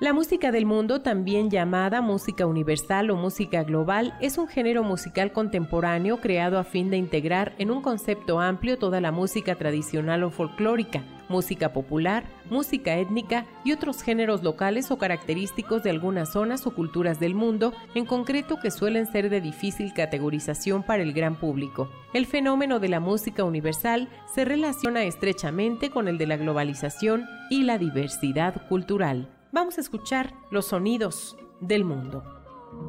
La música del mundo, también llamada música universal o música global, es un género musical contemporáneo creado a fin de integrar en un concepto amplio toda la música tradicional o folclórica, música popular, música étnica y otros géneros locales o característicos de algunas zonas o culturas del mundo, en concreto que suelen ser de difícil categorización para el gran público. El fenómeno de la música universal se relaciona estrechamente con el de la globalización y la diversidad cultural. Vamos a escuchar los sonidos del mundo.